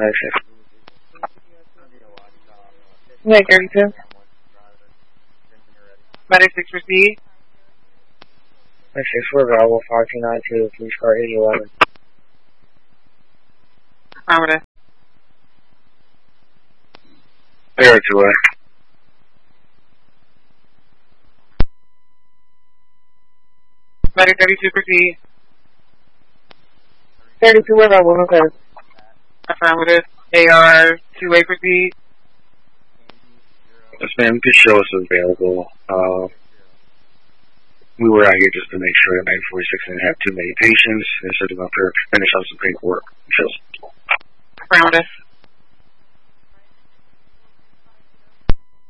Actually. Medic 32. Medic 6 proceed. Actually, for available 5292, police car 8011. Affirmative. Air 2A. Medic 32 proceed. 32 available, okay. Affirmative. AR 2A proceed. Yes, ma'am, you could show us available. We were out here just to make sure that 946 didn't have too many patients, and so they're going to finish on some paperwork. Affirmative.